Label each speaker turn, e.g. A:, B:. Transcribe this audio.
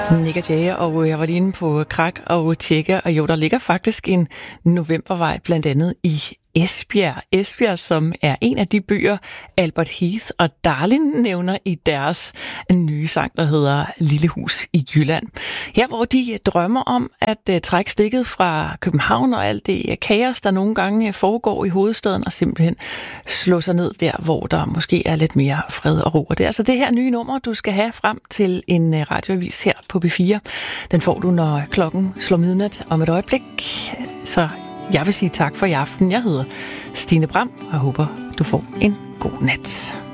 A: Nick Jay, og jeg var lige inde på Krak og tjekke, og jo, der ligger faktisk en novembervej blandt andet i Esbjerg. Esbjerg, som er en af de byer, Albert Heath og Darlin nævner i deres nye sang, der hedder Lille Hus i Jylland. Her, hvor de drømmer om at trække stikket fra København og alt det kaos, der nogle gange foregår i hovedstaden, og simpelthen slå sig ned der, hvor der måske er lidt mere fred og ro. Og det er altså det her nye nummer, du skal have frem til en radioavis her på B4. Den får du, når klokken slår midnat om et øjeblik. Så jeg vil sige tak for i aften. Jeg hedder Stine Bram, og håber, du får en god nat.